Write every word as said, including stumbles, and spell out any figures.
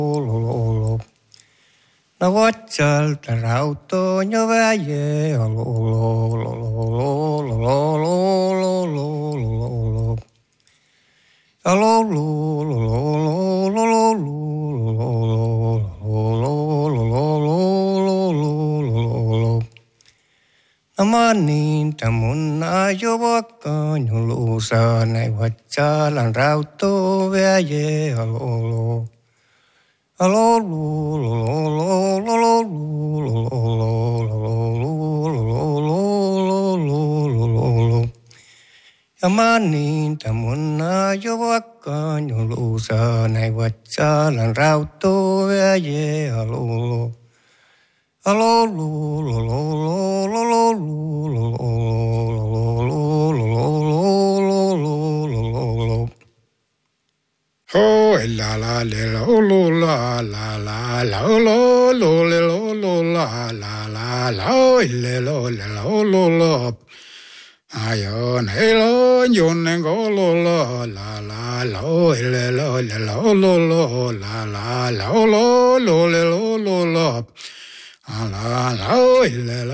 No vatsalta rautoon jo väje. Amaninta munna jo vakkaan juluusa näin vatsalan rautoon väje. Ja maninta munna jo vakkaan juluusa näin vatsalan rautoon väje. Oh, la la la la la la la la la la la la la la la Ayon hello yonen go lo la la la la la la la la la la la la la la la la la la la